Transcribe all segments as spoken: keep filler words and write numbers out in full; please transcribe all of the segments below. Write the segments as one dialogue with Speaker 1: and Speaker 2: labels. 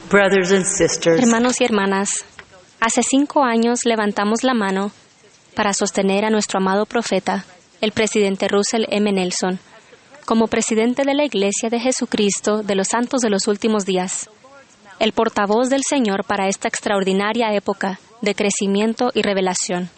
Speaker 1: Brothers and sisters,
Speaker 2: Hermanos y hermanas, hace cinco años levantamos la mano para sostener a nuestro amado profeta, el presidente Russell M. Nelson, como presidente de la Iglesia de Jesucristo de los Santos de los Últimos Días, el portavoz del Señor para esta extraordinaria época de crecimiento y revelación.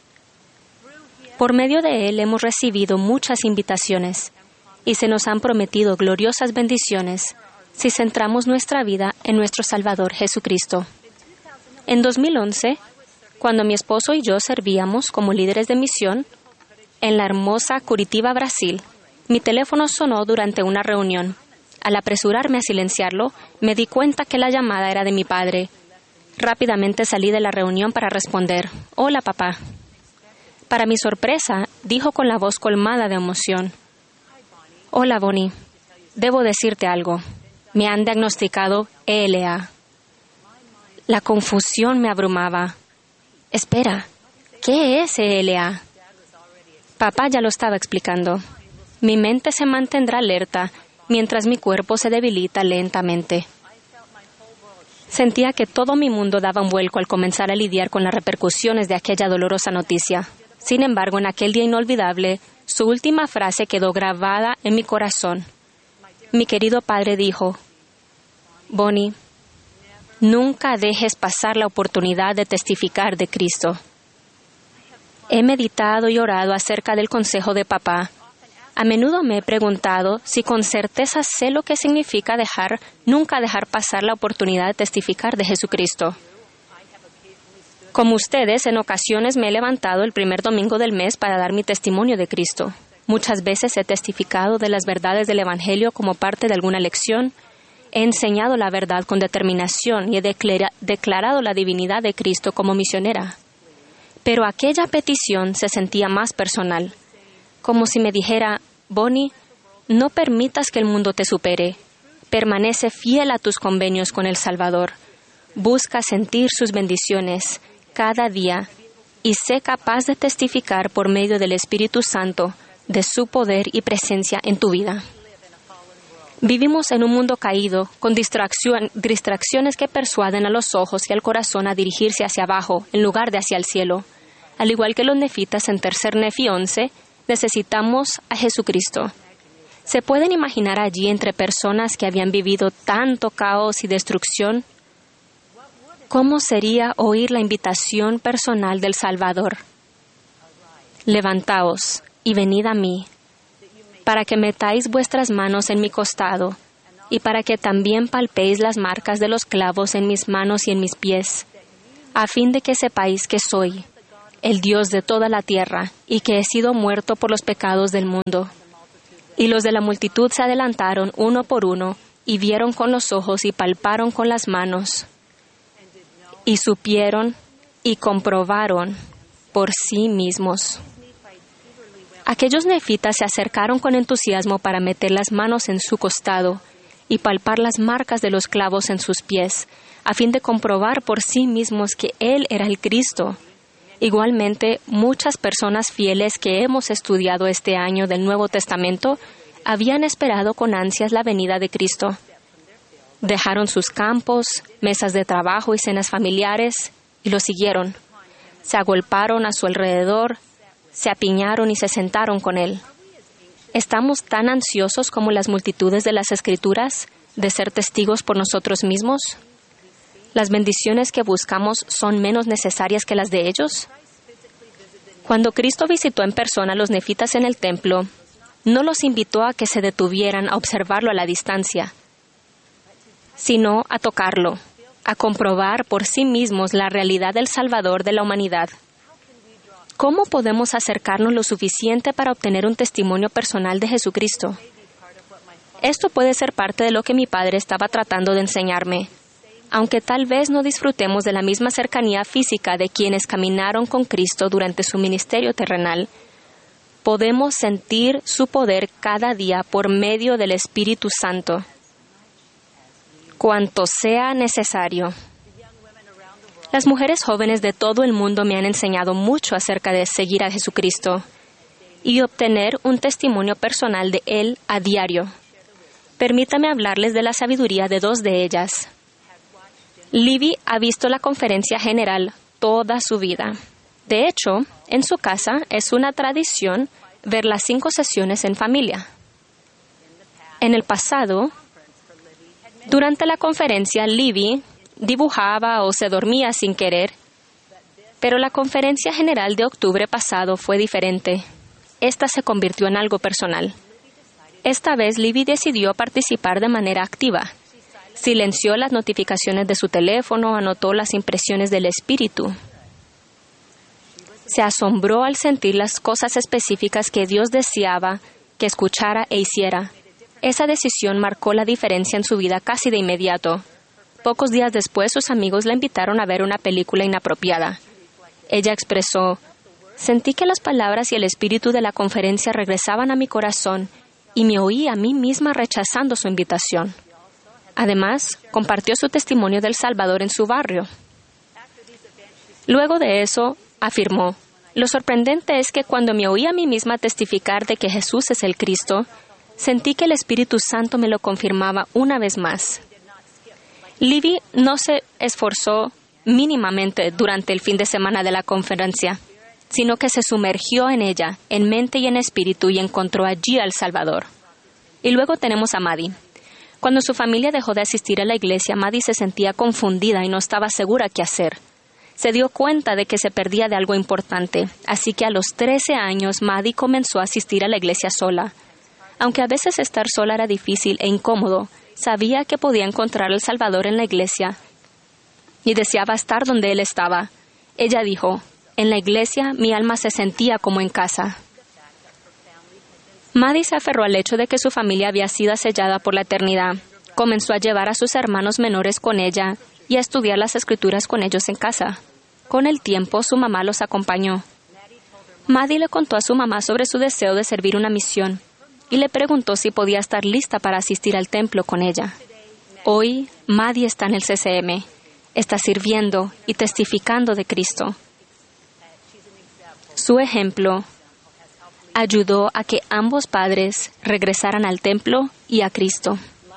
Speaker 2: Por medio de él hemos recibido muchas invitaciones y se nos han prometido gloriosas bendiciones si centramos nuestra vida en nuestro Salvador Jesucristo. En dos mil once, cuando mi esposo y yo servíamos como líderes de misión en la hermosa Curitiba, Brasil, mi teléfono sonó durante una reunión. Al apresurarme a silenciarlo, me di cuenta que la llamada era de mi padre. Rápidamente salí de la reunión para responder: «Hola, papá». Para mi sorpresa, dijo con la voz colmada de emoción: «Hola, Bonnie. Debo decirte algo. Me han diagnosticado E L A». La confusión me abrumaba. Espera, ¿qué es E L A? Papá ya lo estaba explicando. Mi mente se mantendrá alerta mientras mi cuerpo se debilita lentamente. Sentía que todo mi mundo daba un vuelco al comenzar a lidiar con las repercusiones de aquella dolorosa noticia. Sin embargo, en aquel día inolvidable, su última frase quedó grabada en mi corazón. Mi querido padre dijo: «Bonnie, nunca dejes pasar la oportunidad de testificar de Cristo». He meditado y orado acerca del consejo de papá. A menudo me he preguntado si con certeza sé lo que significa dejar, nunca dejar pasar la oportunidad de testificar de Jesucristo. Como ustedes, en ocasiones me he levantado el primer domingo del mes para dar mi testimonio de Cristo. Muchas veces he testificado de las verdades del Evangelio como parte de alguna lección. He enseñado la verdad con determinación y he declara- declarado la divinidad de Cristo como misionera. Pero aquella petición se sentía más personal, como si me dijera: «Bonnie, no permitas que el mundo te supere. Permanece fiel a tus convenios con el Salvador. Busca sentir sus bendiciones cada día y sé capaz de testificar por medio del Espíritu Santo de su poder y presencia en tu vida». Vivimos en un mundo caído, con distracción, distracciones que persuaden a los ojos y al corazón a dirigirse hacia abajo, en lugar de hacia el cielo. Al igual que los nefitas en Tercer Nefi once, necesitamos a Jesucristo. ¿Se pueden imaginar allí entre personas que habían vivido tanto caos y destrucción? ¿Cómo sería oír la invitación personal del Salvador? «Levantaos y venid a mí, para que metáis vuestras manos en mi costado, y para que también palpéis las marcas de los clavos en mis manos y en mis pies, a fin de que sepáis que soy el Dios de toda la tierra, y que he sido muerto por los pecados del mundo». Y los de la multitud se adelantaron uno por uno, y vieron con los ojos y palparon con las manos, y supieron y comprobaron por sí mismos. Aquellos nefitas se acercaron con entusiasmo para meter las manos en su costado y palpar las marcas de los clavos en sus pies, a fin de comprobar por sí mismos que Él era el Cristo. Igualmente, muchas personas fieles que hemos estudiado este año del Nuevo Testamento habían esperado con ansias la venida de Cristo. Dejaron sus campos, mesas de trabajo y cenas familiares y lo siguieron. Se agolparon a su alrededor, se apiñaron y se sentaron con Él. ¿Estamos tan ansiosos como las multitudes de las Escrituras de ser testigos por nosotros mismos? ¿Las bendiciones que buscamos son menos necesarias que las de ellos? Cuando Cristo visitó en persona a los nefitas en el templo, no los invitó a que se detuvieran a observarlo a la distancia, sino a tocarlo, a comprobar por sí mismos la realidad del Salvador de la humanidad. ¿Cómo podemos acercarnos lo suficiente para obtener un testimonio personal de Jesucristo? Esto puede ser parte de lo que mi padre estaba tratando de enseñarme. Aunque tal vez no disfrutemos de la misma cercanía física de quienes caminaron con Cristo durante su ministerio terrenal, podemos sentir su poder cada día por medio del Espíritu Santo, cuanto sea necesario. Las mujeres jóvenes de todo el mundo me han enseñado mucho acerca de seguir a Jesucristo y obtener un testimonio personal de Él a diario. Permítame hablarles de la sabiduría de dos de ellas. Libby ha visto la conferencia general toda su vida. De hecho, en su casa es una tradición ver las cinco sesiones en familia. En el pasado, durante la conferencia, Libby dibujaba o se dormía sin querer, pero la conferencia general de octubre pasado fue diferente. Esta se convirtió en algo personal. Esta vez, Libby decidió participar de manera activa. Silenció las notificaciones de su teléfono, anotó las impresiones del espíritu. Se asombró al sentir las cosas específicas que Dios deseaba que escuchara e hiciera. Esa decisión marcó la diferencia en su vida casi de inmediato. Pocos días después, sus amigos la invitaron a ver una película inapropiada. Ella expresó: «Sentí que las palabras y el espíritu de la conferencia regresaban a mi corazón y me oí a mí misma rechazando su invitación». Además, compartió su testimonio del Salvador en su barrio. Luego de eso, afirmó: «Lo sorprendente es que cuando me oí a mí misma testificar de que Jesús es el Cristo, sentí que el Espíritu Santo me lo confirmaba una vez más». Libby no se esforzó mínimamente durante el fin de semana de la conferencia, sino que se sumergió en ella, en mente y en espíritu, y encontró allí al Salvador. Y luego tenemos a Maddie. Cuando su familia dejó de asistir a la iglesia, Maddie se sentía confundida y no estaba segura qué hacer. Se dio cuenta de que se perdía de algo importante, así que a los trece años Maddie comenzó a asistir a la iglesia sola. Aunque a veces estar sola era difícil e incómodo, sabía que podía encontrar al Salvador en la iglesia y deseaba estar donde Él estaba. Ella dijo: «En la iglesia mi alma se sentía como en casa». Maddie se aferró al hecho de que su familia había sido sellada por la eternidad. Comenzó a llevar a sus hermanos menores con ella y a estudiar las escrituras con ellos en casa. Con el tiempo, su mamá los acompañó. Maddie le contó a su mamá sobre su deseo de servir una misión y le preguntó si podía estar lista para asistir al templo con ella. Hoy, Maddie está en el C C M. Está sirviendo y testificando de Cristo. Su ejemplo ayudó a que ambos padres regresaran al templo y a Cristo.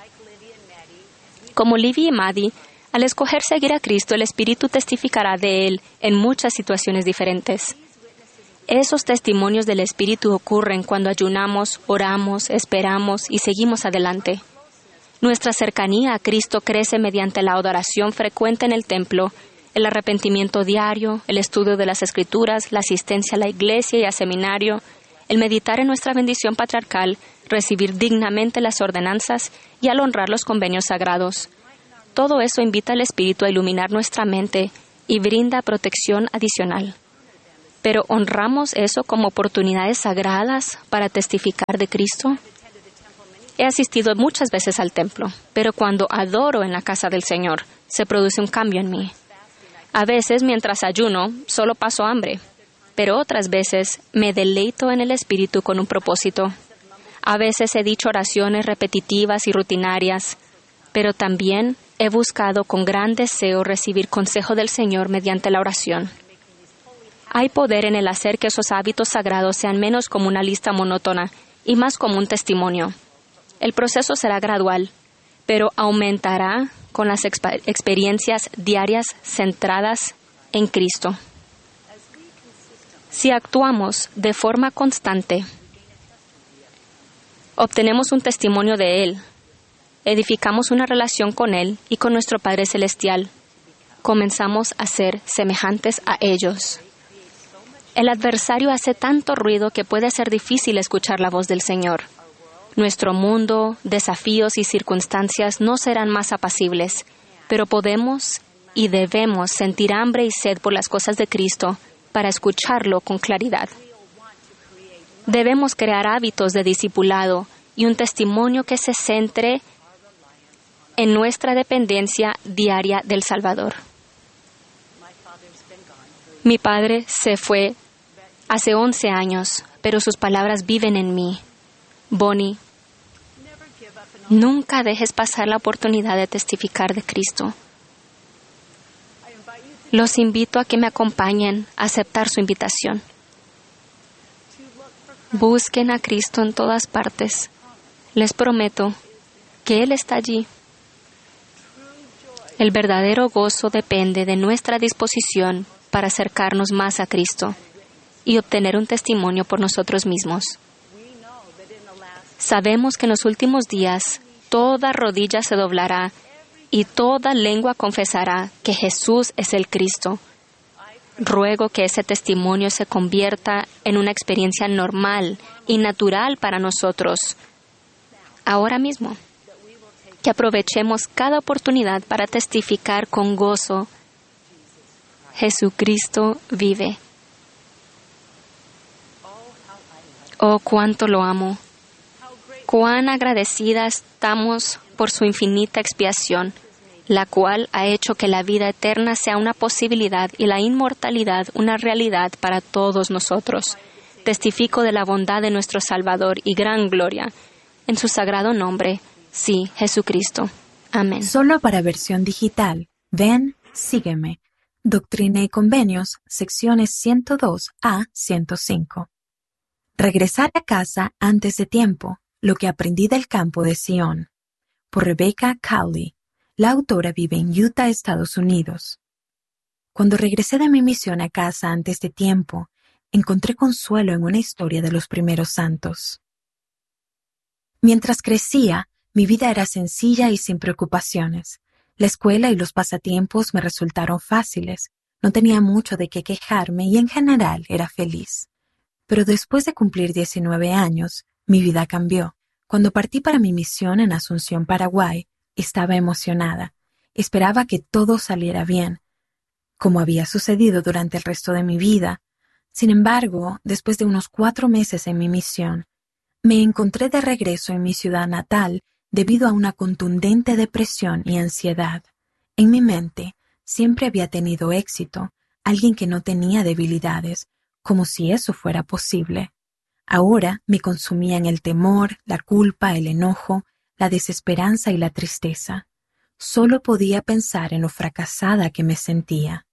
Speaker 2: Como Libby y Maddie, al escoger seguir a Cristo, el Espíritu testificará de Él en muchas situaciones diferentes. Esos testimonios del Espíritu ocurren cuando ayunamos, oramos, esperamos y seguimos adelante. Nuestra cercanía a Cristo crece mediante la adoración frecuente en el templo, el arrepentimiento diario, el estudio de las Escrituras, la asistencia a la iglesia y al seminario, el meditar en nuestra bendición patriarcal, recibir dignamente las ordenanzas y al honrar los convenios sagrados. Todo eso invita al Espíritu a iluminar nuestra mente y brinda protección adicional. ¿Pero honramos eso como oportunidades sagradas para testificar de Cristo? He asistido muchas veces al templo, pero cuando adoro en la casa del Señor, se produce un cambio en mí. A veces, mientras ayuno, solo paso hambre, pero otras veces me deleito en el Espíritu con un propósito. A veces he dicho oraciones repetitivas y rutinarias, pero también he buscado con gran deseo recibir consejo del Señor mediante la oración. Hay poder en el hacer que esos hábitos sagrados sean menos como una lista monótona y más como un testimonio. El proceso será gradual, pero aumentará con las exp- experiencias diarias centradas en Cristo. Si actuamos de forma constante, obtenemos un testimonio de Él, edificamos una relación con Él y con nuestro Padre Celestial, comenzamos a ser semejantes a ellos. El adversario hace tanto ruido que puede ser difícil escuchar la voz del Señor. Nuestro mundo, desafíos y circunstancias no serán más apacibles, pero podemos y debemos sentir hambre y sed por las cosas de Cristo para escucharlo con claridad. Debemos crear hábitos de discipulado y un testimonio que se centre en nuestra dependencia diaria del Salvador. Mi padre se fue hace once años, pero sus palabras viven en mí. Bonnie, nunca dejes pasar la oportunidad de testificar de Cristo. Los invito a que me acompañen a aceptar su invitación. Busquen a Cristo en todas partes. Les prometo que Él está allí. El verdadero gozo depende de nuestra disposición para acercarnos más a Cristo y obtener un testimonio por nosotros mismos. Sabemos que en los últimos días toda rodilla se doblará y toda lengua confesará que Jesús es el Cristo. Ruego que ese testimonio se convierta en una experiencia normal y natural para nosotros ahora mismo. Que aprovechemos cada oportunidad para testificar con gozo: Jesucristo vive. Oh, cuánto lo amo. Cuán agradecidas estamos por su infinita expiación, la cual ha hecho que la vida eterna sea una posibilidad y la inmortalidad una realidad para todos nosotros. Testifico de la bondad de nuestro Salvador y gran gloria. En su sagrado nombre, sí, Jesucristo. Amén.
Speaker 1: Solo para versión digital, ven, sígueme. Doctrina y Convenios, secciones ciento dos a ciento cinco. Regresar a casa antes de tiempo, lo que aprendí del campo de Sion. Por Rebecca Cowley. La autora vive en Utah, Estados Unidos. Cuando regresé de mi misión a casa antes de tiempo, encontré consuelo en una historia de los primeros santos. Mientras crecía, mi vida era sencilla y sin preocupaciones. La escuela y los pasatiempos me resultaron fáciles. No tenía mucho de qué quejarme y en general era feliz. Pero después de cumplir diecinueve años, mi vida cambió. Cuando partí para mi misión en Asunción, Paraguay, estaba emocionada. Esperaba que todo saliera bien, como había sucedido durante el resto de mi vida. Sin embargo, después de unos cuatro meses en mi misión, me encontré de regreso en mi ciudad natal debido a una contundente depresión y ansiedad. En mi mente siempre había tenido éxito, alguien que no tenía debilidades, como si eso fuera posible. Ahora me consumían el temor, la culpa, el enojo, la desesperanza y la tristeza. Solo podía pensar en lo fracasada que me sentía.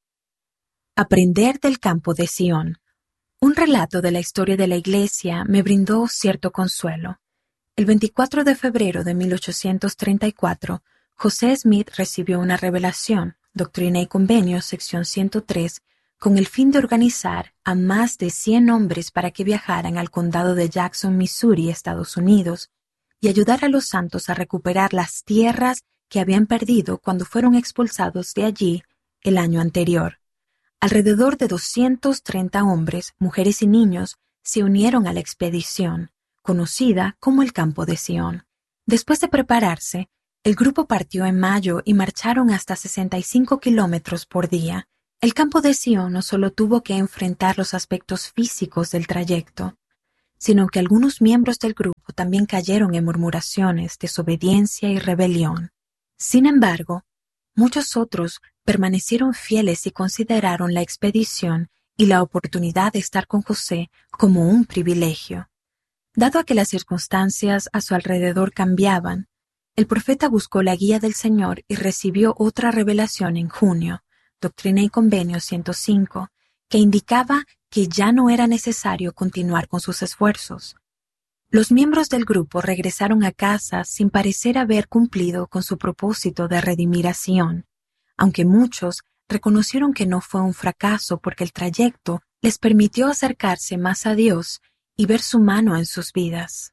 Speaker 1: Aprender del campo de Sion. Un relato de la historia de la Iglesia me brindó cierto consuelo. El veinticuatro de febrero de mil ochocientos treinta y cuatro, José Smith recibió una revelación, Doctrina y Convenios, sección ciento tres, con el fin de organizar a más de cien hombres para que viajaran al condado de Jackson, Missouri, Estados Unidos, y ayudar a los santos a recuperar las tierras que habían perdido cuando fueron expulsados de allí el año anterior. Alrededor de doscientos treinta hombres, mujeres y niños se unieron a la expedición, conocida como el Campo de Sion. Después de prepararse, el grupo partió en mayo y marcharon hasta sesenta y cinco kilómetros por día. El Campo de Sion no solo tuvo que enfrentar los aspectos físicos del trayecto, sino que algunos miembros del grupo también cayeron en murmuraciones, desobediencia y rebelión. Sin embargo, muchos otros permanecieron fieles y consideraron la expedición y la oportunidad de estar con José como un privilegio. Dado a que las circunstancias a su alrededor cambiaban, el profeta buscó la guía del Señor y recibió otra revelación en junio, Doctrina y Convenios ciento cinco, que indicaba que ya no era necesario continuar con sus esfuerzos. Los miembros del grupo regresaron a casa sin parecer haber cumplido con su propósito de redimir a Sion, aunque muchos reconocieron que no fue un fracaso porque el trayecto les permitió acercarse más a Dios y ver su mano en sus vidas.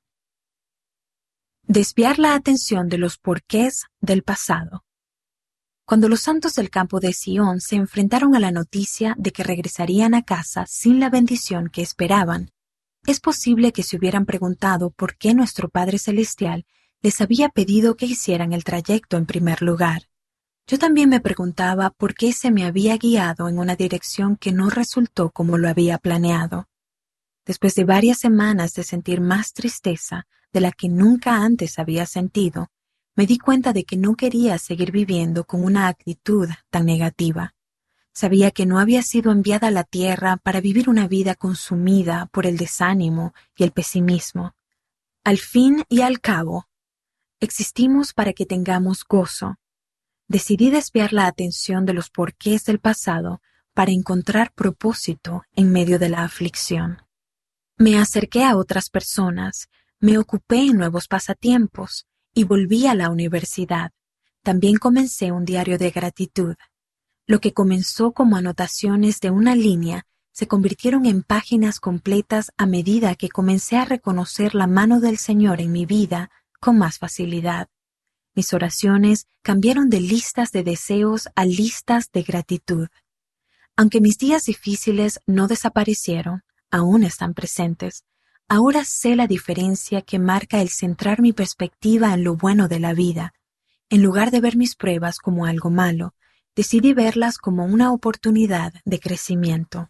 Speaker 1: Desviar la atención de los porqués del pasado. Cuando los santos del Campo de Sion se enfrentaron a la noticia de que regresarían a casa sin la bendición que esperaban, es posible que se hubieran preguntado por qué nuestro Padre Celestial les había pedido que hicieran el trayecto en primer lugar. Yo también me preguntaba por qué se me había guiado en una dirección que no resultó como lo había planeado. Después de varias semanas de sentir más tristeza de la que nunca antes había sentido, me di cuenta de que no quería seguir viviendo con una actitud tan negativa. Sabía que no había sido enviada a la tierra para vivir una vida consumida por el desánimo y el pesimismo. Al fin y al cabo, existimos para que tengamos gozo. Decidí desviar la atención de los porqués del pasado para encontrar propósito en medio de la aflicción. Me acerqué a otras personas, me ocupé en nuevos pasatiempos y volví a la universidad. También comencé un diario de gratitud. Lo que comenzó como anotaciones de una línea se convirtieron en páginas completas a medida que comencé a reconocer la mano del Señor en mi vida con más facilidad. Mis oraciones cambiaron de listas de deseos a listas de gratitud. Aunque mis días difíciles no desaparecieron, aún están presentes, ahora sé la diferencia que marca el centrar mi perspectiva en lo bueno de la vida. En lugar de ver mis pruebas como algo malo, decidí verlas como una oportunidad de crecimiento.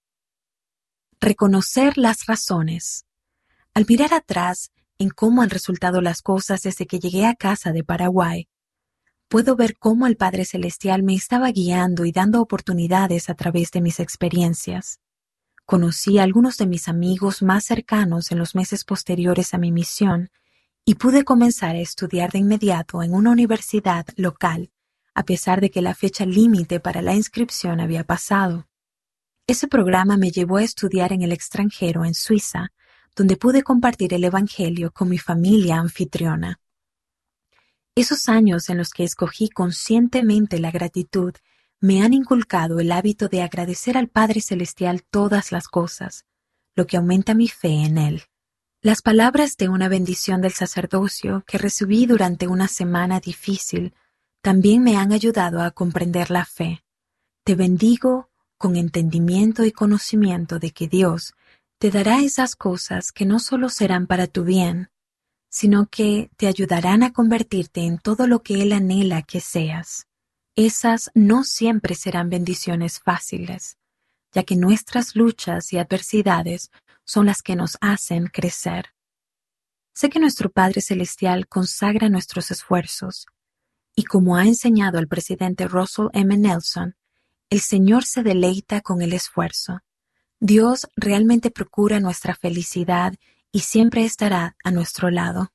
Speaker 1: Reconocer las razones. Al mirar atrás en cómo han resultado las cosas desde que llegué a casa de Paraguay, puedo ver cómo el Padre Celestial me estaba guiando y dando oportunidades a través de mis experiencias. Conocí a algunos de mis amigos más cercanos en los meses posteriores a mi misión y pude comenzar a estudiar de inmediato en una universidad local, a pesar de que la fecha límite para la inscripción había pasado. Ese programa me llevó a estudiar en el extranjero, en Suiza, donde pude compartir el Evangelio con mi familia anfitriona. Esos años en los que escogí conscientemente la gratitud me han inculcado el hábito de agradecer al Padre Celestial todas las cosas, lo que aumenta mi fe en Él. Las palabras de una bendición del sacerdocio que recibí durante una semana difícil también me han ayudado a comprender la fe. Te bendigo con entendimiento y conocimiento de que Dios te dará esas cosas que no solo serán para tu bien, sino que te ayudarán a convertirte en todo lo que Él anhela que seas. Esas no siempre serán bendiciones fáciles, ya que nuestras luchas y adversidades son las que nos hacen crecer. Sé que nuestro Padre Celestial consagra nuestros esfuerzos, y como ha enseñado el presidente Russell M. Nelson, el Señor se deleita con el esfuerzo. Dios realmente procura nuestra felicidad y siempre estará a nuestro lado.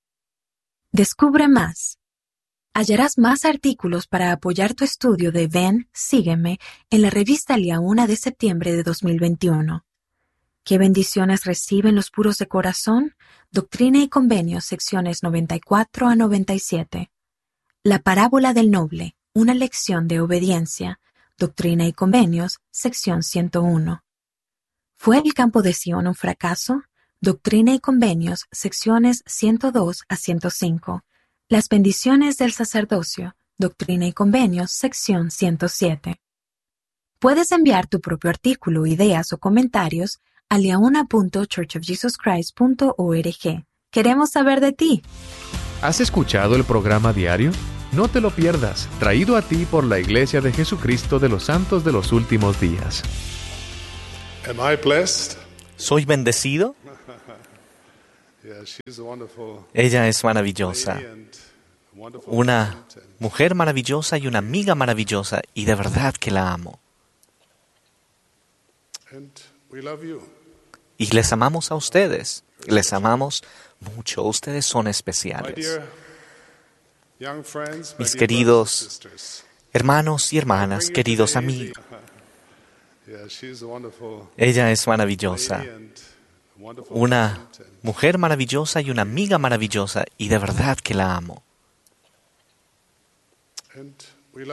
Speaker 1: Descubre más. Hallarás más artículos para apoyar tu estudio de Ven, Sígueme en la revista Liauna de septiembre de dos mil veintiuno. ¿Qué bendiciones reciben los puros de corazón? Doctrina y Convenios, secciones noventa y cuatro a noventa y siete. La parábola del noble, una lección de obediencia. Doctrina y Convenios, sección ciento uno. ¿Fue el campo de Sion un fracaso? Doctrina y Convenios, secciones ciento dos a ciento cinco. Las bendiciones del sacerdocio. Doctrina y Convenios, sección ciento siete. Puedes enviar tu propio artículo, ideas o comentarios a liauna punto church of jesus christ punto org. Queremos saber de ti.
Speaker 3: ¿Has escuchado el programa diario? No te lo pierdas, traído a ti por la Iglesia de Jesucristo de los Santos de los Últimos Días.
Speaker 4: Am I blessed?
Speaker 5: ¿Soy bendecido?
Speaker 4: Yeah, she's a wonderful
Speaker 5: Ella es maravillosa,
Speaker 4: lady and wonderful
Speaker 5: una
Speaker 4: friend, and-
Speaker 5: mujer maravillosa y una amiga maravillosa, y de verdad que la amo.
Speaker 4: and we love you.
Speaker 5: Y les amamos a ustedes, les amamos mucho, ustedes son
Speaker 4: My
Speaker 5: especiales.
Speaker 4: dear young friends, my
Speaker 5: Mis
Speaker 4: dear
Speaker 5: queridos
Speaker 4: brothers and sisters.
Speaker 5: Hermanos y hermanas,
Speaker 4: Bring you
Speaker 5: queridos
Speaker 4: today
Speaker 5: amigos,
Speaker 4: the- Yeah, she's a wonderful
Speaker 5: ella es
Speaker 4: lady
Speaker 5: maravillosa,
Speaker 4: and wonderful
Speaker 5: una
Speaker 4: friend, and-
Speaker 5: mujer maravillosa y una amiga maravillosa, y de verdad que la amo.
Speaker 4: and